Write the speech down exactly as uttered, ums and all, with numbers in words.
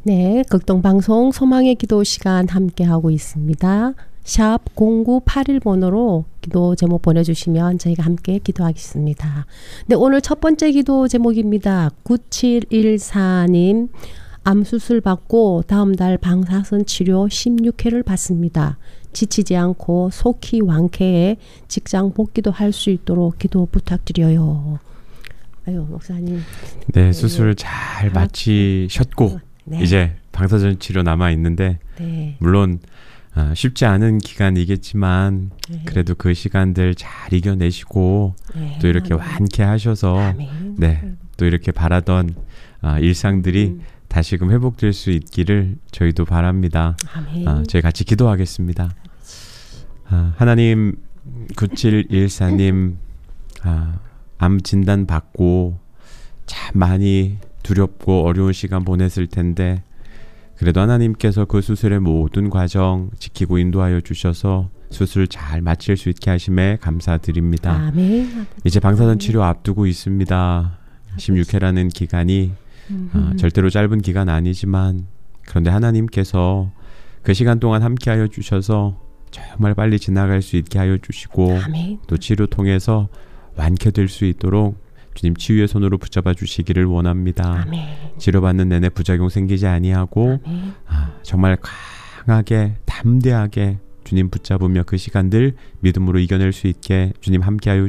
네, 극동방송 소망의 기도 시간 함께하고 있습니다. 샵 공구팔일 번호로 기도 제목 보내주시면 저희가 함께 기도하겠습니다. 네, 오늘 첫 번째 기도 제목입니다. 구칠일사 님, 암수술 받고 다음 달 방사선 치료 십육 회를 받습니다. 지치지 않고 속히 완쾌해 직장 복귀도 할 수 있도록 기도 부탁드려요. 아유, 목사님. 네, 수술 잘 마치셨고 네. 이제 방사선 치료 남아 있는데 네. 물론 아, 쉽지 않은 기간이겠지만 네. 그래도 그 시간들 잘 이겨내시고 네. 또 이렇게 아멘. 완쾌하셔서 아멘. 네, 또 이렇게 바라던 아, 일상들이 음. 다시금 회복될 수 있기를 저희도 바랍니다. 아, 저희 같이 기도하겠습니다. 아, 하나님, 구칠일사 님 아, 암 진단 받고 참 많이 두렵고 어려운 시간 보냈을 텐데 그래도 하나님께서 그 수술의 모든 과정 지키고 인도하여 주셔서 수술 잘 마칠 수 있게 하심에 감사드립니다. 아멘. 이제 방사선 치료 앞두고 있습니다. 십육 회라는 기간이 어, 절대로 짧은 기간 아니지만 그런데 하나님께서 그 시간 동안 함께하여 주셔서 정말 빨리 지나갈 수 있게 하여 주시고 아멘. 또 치료 통해서 완쾌될 수 있도록 주님 치유의 손으로 붙잡아 주시기를 원합니다. 아멘. 치료받는 내내 부작용 생기지 아니하고 아, 정말 강하게 담대하게 주님 붙잡으며 그 시간들 믿음으로 이겨낼 수 있게 주님 함께하여